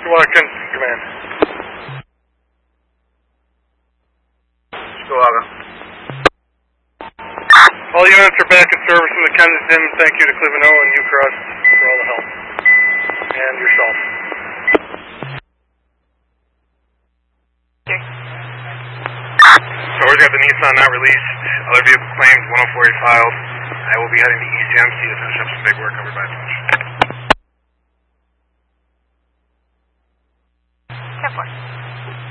Washington, command. Chihuahua. All units are back in service from the Kensington. Thank you to Cleveland O and UCross for all the help. And yourself. Okay. So we've got the Nissan not released. Other vehicle claims 104A filed. I will be heading to ECMC to finish up some big work over by lunch.